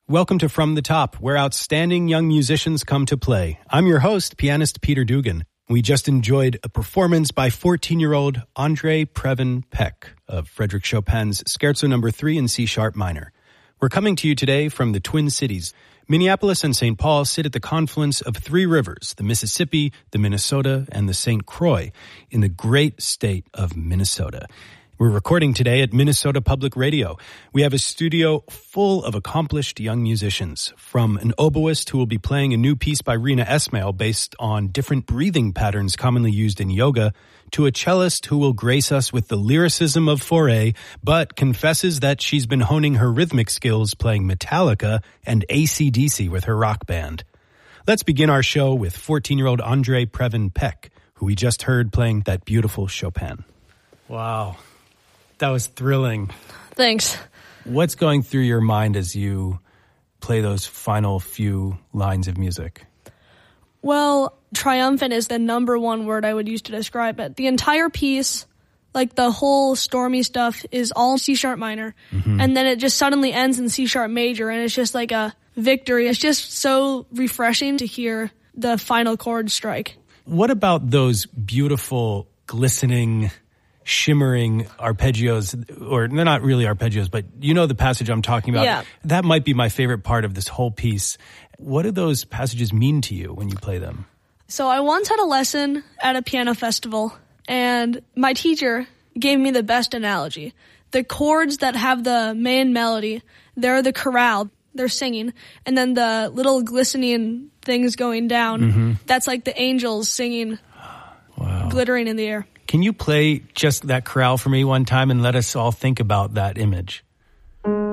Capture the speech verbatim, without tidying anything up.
Welcome to From the Top, where outstanding young musicians come to play. I'm your host, pianist Peter Dugan. We just enjoyed a performance by fourteen-year-old Andrei Previn Peck of Frédéric Chopin's Scherzo number three in C-sharp minor. We're coming to you today from the Twin Cities. Minneapolis and Saint Paul sit at the confluence of three rivers, the Mississippi, the Minnesota, and the Saint Croix, in the great state of Minnesota. We're recording today at Minnesota Public Radio. We have a studio full of accomplished young musicians, from an oboist who will be playing a new piece by Rena Esmail based on different breathing patterns commonly used in yoga, to a cellist who will grace us with the lyricism of Fauré, but confesses that she's been honing her rhythmic skills playing Metallica and A C D C with her rock band. Let's begin our show with fourteen-year-old Andrei Previn Peck, who we just heard playing that beautiful Chopin. Wow. That was thrilling. Thanks. What's going through your mind as you play those final few lines of music? Well, triumphant is the number one word I would use to describe it. The entire piece, like the whole stormy stuff, is all C-sharp minor. Mm-hmm. And then it just suddenly ends in C-sharp major, and it's just like a victory. It's just so refreshing to hear the final chord strike. What about those beautiful, glistening, shimmering arpeggios, or they're not really arpeggios, but you know the passage I'm talking about. Yeah. That might be my favorite part of this whole piece. What do those passages mean to you when you play them? So I once had a lesson at a piano festival, and my teacher gave me the best analogy. The chords that have the main melody, they're the chorale, they're singing, and then the little glistening things going down, mm-hmm. that's like the angels singing, wow. glittering in the air. Can you play just that chorale for me one time and let us all think about that image?